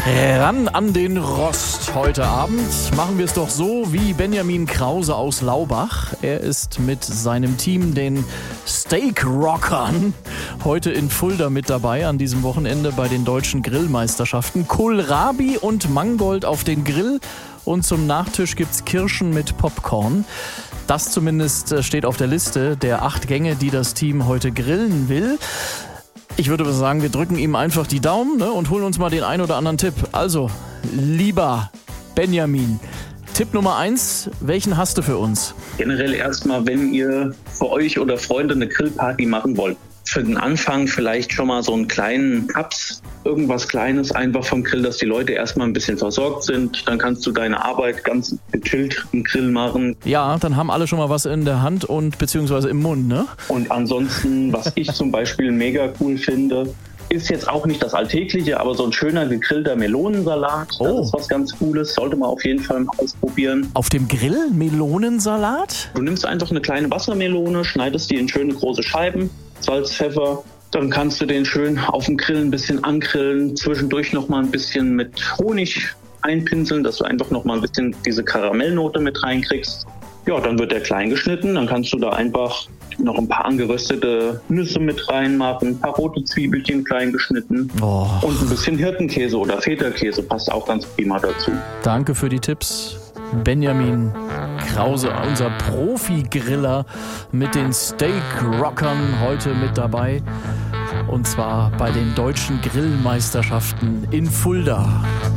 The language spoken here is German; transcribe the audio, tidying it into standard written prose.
Ran an den Rost. Heute Abend machen wir es doch so wie Benjamin Krause aus Laubach. Er ist mit seinem Team, den Steak Rockern, heute in Fulda mit dabei an diesem Wochenende bei den deutschen Grillmeisterschaften. Kohlrabi und Mangold auf den Grill und zum Nachtisch gibt's Kirschen mit Popcorn. Das zumindest steht auf der Liste der 8 Gänge, die das Team heute grillen will. Ich würde sagen, wir drücken ihm einfach die Daumen, und holen uns mal den ein oder anderen Tipp. Also, lieber Benjamin, Tipp Nummer 1, welchen hast du für uns? Generell erstmal, wenn ihr für euch oder Freunde eine Grillparty machen wollt, für den Anfang vielleicht schon mal so einen kleinen Cups, irgendwas Kleines einfach vom Grill, dass die Leute erstmal ein bisschen versorgt sind. Dann kannst du deine Arbeit ganz gechillt im Grill machen. Ja, dann haben alle schon mal was in der Hand und beziehungsweise im Mund, ne? Und ansonsten, was ich zum Beispiel mega cool finde, ist jetzt auch nicht das Alltägliche, aber so ein schöner gegrillter Melonensalat. Das ist was ganz Cooles, sollte man auf jeden Fall mal ausprobieren. Auf dem Grill Melonensalat? Du nimmst einfach eine kleine Wassermelone, schneidest die in schöne große Scheiben, Salz, Pfeffer. Dann kannst du den schön auf dem Grill ein bisschen angrillen, zwischendurch nochmal ein bisschen mit Honig einpinseln, dass du einfach nochmal ein bisschen diese Karamellnote mit reinkriegst. Ja, dann wird der klein geschnitten, dann kannst du da einfach noch ein paar angeröstete Nüsse mit reinmachen, ein paar rote Zwiebelchen klein geschnitten und ein bisschen Hirtenkäse oder Feta-Käse passt auch ganz prima dazu. Danke für die Tipps, Benjamin Krause, unser Profi-Griller mit den Steak-Rockern heute mit dabei. Und zwar bei den deutschen Grillmeisterschaften in Fulda.